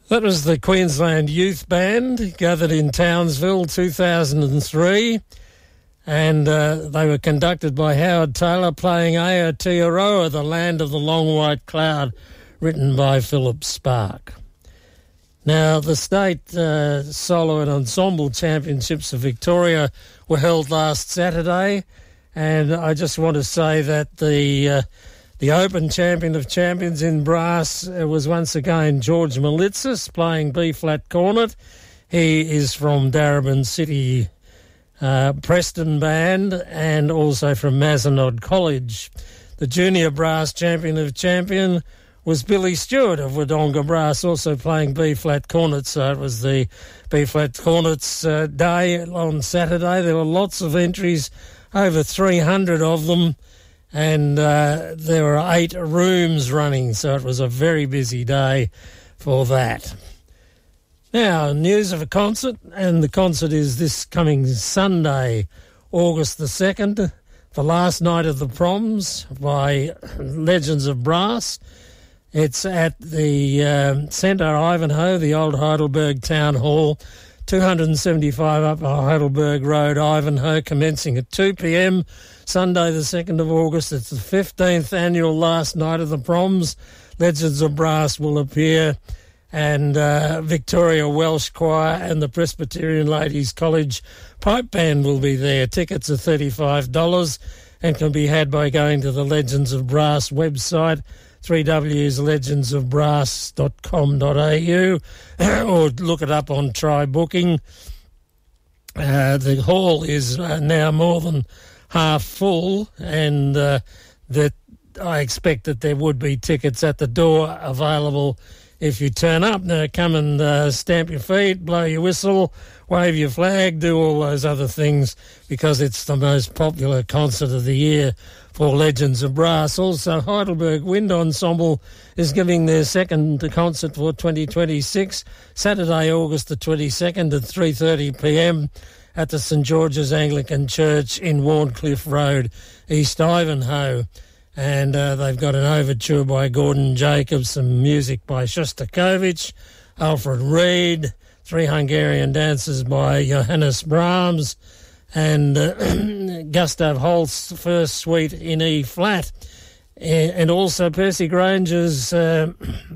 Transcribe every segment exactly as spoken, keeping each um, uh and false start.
That was the Queensland Youth Band, gathered in Townsville, two thousand three, and uh, they were conducted by Howard Taylor, playing Aotearoa, The Land of the Long White Cloud, written by Philip Spark. Now, the State uh, Solo and Ensemble Championships of Victoria were held last Saturday, and I just want to say that the... Uh, The Open Champion of Champions in brass was once again George Malitzis, playing B-flat cornet. He is from Darebin City uh, Preston Band and also from Mazenod College. The Junior Brass Champion of Champion was Billy Stewart of Wodonga Brass, also playing B-flat cornet. So it was the B-flat cornets uh, day on Saturday. There were lots of entries, over three hundred of them. And uh, there were eight rooms running, so it was a very busy day for that. Now, news of a concert, and the concert is this coming Sunday, August the second, the last night of the proms by Legends of Brass. It's at the um, Centre Ivanhoe, the old Heidelberg Town Hall, two seventy-five Upper Heidelberg Road, Ivanhoe, commencing at two p.m, Sunday the second of August. It's the fifteenth annual last night of the proms. Legends of Brass will appear, and uh, Victoria Welsh Choir and the Presbyterian Ladies College Pipe Band will be there. Tickets are thirty-five dollars and can be had by going to the Legends of Brass website, three w s legends of brass dot com dot a u, or look it up on Try Booking. Uh, the hall is uh, now more than half full, and uh, that I expect that there would be tickets at the door available if you turn up. Now come and uh, stamp your feet, blow your whistle, wave your flag, do all those other things, because it's the most popular concert of the year for Legends of Brass. Also, Heidelberg Wind Ensemble is giving their second concert for twenty twenty-six, Saturday, August the twenty-second at three thirty p.m. at the St George's Anglican Church in Warncliffe Road, East Ivanhoe. And uh, they've got an overture by Gordon Jacobs, some music by Shostakovich, Alfred Reed, three Hungarian dances by Johannes Brahms, and uh, Gustav Holst's first suite in E-flat, and also Percy Granger's uh,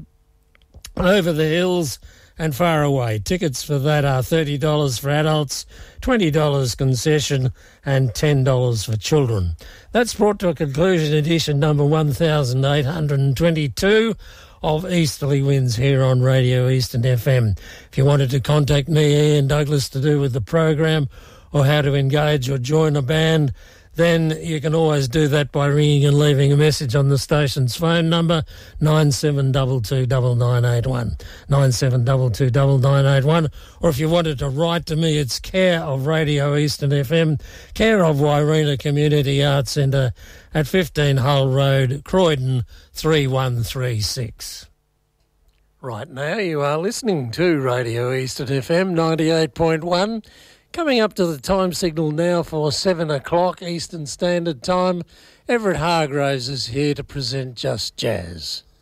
Over the Hills and Far Away. Tickets for that are thirty dollars for adults, twenty dollars concession, and ten dollars for children. That's brought to a conclusion edition number one thousand eight hundred twenty-two of Easterly Winds here on Radio Eastern F M. If you wanted to contact me, Ian Douglas, to do with the program or how to engage or join a band, then you can always do that by ringing and leaving a message on the station's phone number, nine seven two two nine nine eight one, nine seven two two nine nine eight one. Or if you wanted to write to me, it's care of Radio Eastern F M, care of Wyrena Community Arts Centre at fifteen Hull Road, Croydon, three one three six. Right now you are listening to Radio Eastern F M ninety-eight point one. Coming up to the time signal now for seven o'clock Eastern Standard Time, Everett Hargroves is here to present Just Jazz.